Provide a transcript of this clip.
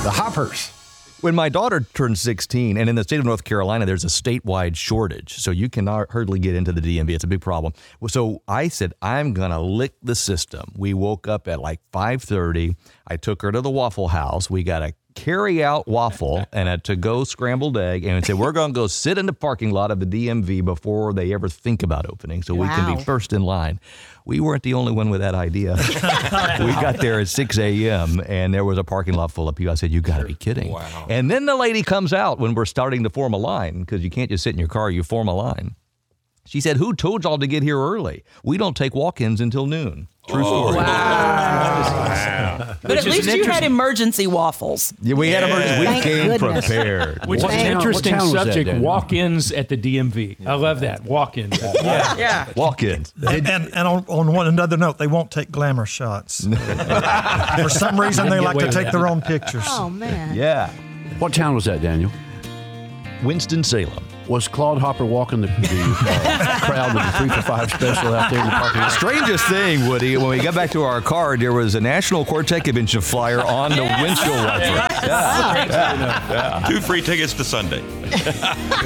The hoppers. When my daughter turned 16, and in the state of North Carolina, there's a statewide shortage, so you cannot hardly get into the DMV. It's a big problem. So I said, I'm going to lick the system. We woke up at like 5:30. I took her to the Waffle House. We got a carry-out waffle and a to-go scrambled egg, and said, we're going to go sit in the parking lot of the DMV before they ever think about opening, so we can be first in line. We weren't the only one with that idea. We got there at 6 a.m., and there was a parking lot full of people. I said, you got to be kidding. Wow. And then the lady comes out when we're starting to form a line, because you can't just sit in your car, you form a line. She said, who told y'all to get here early? We don't take walk-ins until noon. True story. Wow. But at least you had emergency waffles. Yeah, we had emergency. We Thank came goodness. prepared. Which is an town- interesting what town was that, subject, Daniel? walk-ins at the DMV. I love that, walk-ins. Yeah. Walk-ins. And on another note, they won't take glamour shots. For some reason, they like to take their own pictures. Oh, man. Yeah. What town was that, Daniel? Winston-Salem. Was Claude Hopper walking the crowd with the 3 for $5 special out there in the parking lot? Strangest thing, Woody, when we got back to our car, there was a National Quartet Convention flyer on the windshield wiper. 2 free tickets to Sunday.